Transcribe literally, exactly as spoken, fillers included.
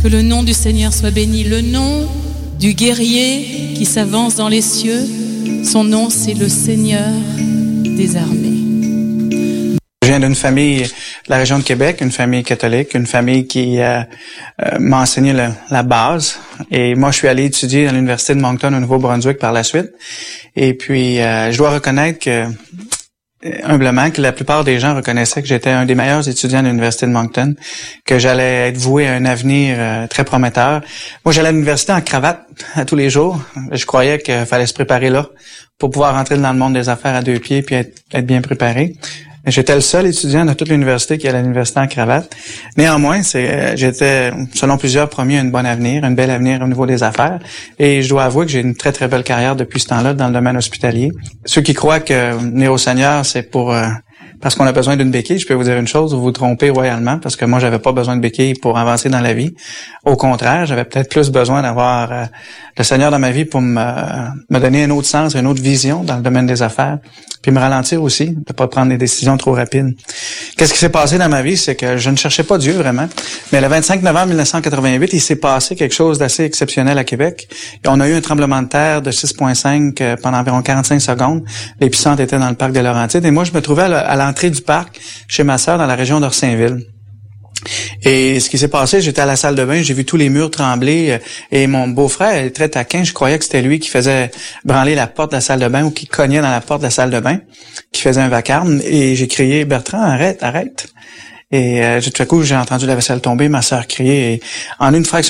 Que le nom du Seigneur soit béni. Le nom du guerrier qui s'avance dans les cieux, son nom c'est le Seigneur des armées. Je viens d'une famille de la région de Québec, une famille catholique, une famille qui euh, euh, m'a enseigné le, la base. Et moi, je suis allé étudier à l'Université de Moncton au Nouveau-Brunswick par la suite. Et puis, euh, je dois reconnaître que humblement que la plupart des gens reconnaissaient que j'étais un des meilleurs étudiants de l'Université de Moncton, que j'allais être voué à un avenir euh, très prometteur. Moi, j'allais à l'université en cravate à tous les jours. Je croyais qu'il fallait se préparer là pour pouvoir rentrer dans le monde des affaires à deux pieds puis être, être bien préparé. J'étais le seul étudiant de toute l'université qui allait à l'université en cravate. Néanmoins, c'est, j'étais, selon plusieurs, promis un bon avenir, un bel avenir au niveau des affaires. Et je dois avouer que j'ai une très, très belle carrière depuis ce temps-là dans le domaine hospitalier. Ceux qui croient que venir au Seigneur, c'est pour... Euh, parce qu'on a besoin d'une béquille, je peux vous dire une chose, vous vous trompez royalement, parce que moi, j'avais pas besoin de béquille pour avancer dans la vie. Au contraire, j'avais peut-être plus besoin d'avoir euh, le Seigneur dans ma vie pour me, euh, me donner un autre sens, une autre vision dans le domaine des affaires, puis me ralentir aussi, de pas prendre des décisions trop rapides. Qu'est-ce qui s'est passé dans ma vie? C'est que je ne cherchais pas Dieu, vraiment. Mais le vingt-cinq novembre mille neuf cent quatre-vingt-huit, il s'est passé quelque chose d'assez exceptionnel à Québec. Et on a eu un tremblement de terre de six virgule cinq euh, pendant environ quarante-cinq secondes. L'épicentre était dans le parc de Laurentides. Et moi, je me trouvais à l'entrée du parc chez ma sœur dans la région d'Orsainville. Et ce qui s'est passé, j'étais à la salle de bain, j'ai vu tous les murs trembler et mon beau-frère est très taquin, je croyais que c'était lui qui faisait branler la porte de la salle de bain ou qui cognait dans la porte de la salle de bain, qui faisait un vacarme et j'ai crié « Bertrand, arrête, arrête ». Et euh, tout à coup, j'ai entendu la vaisselle tomber, ma sœur crier et en une fraction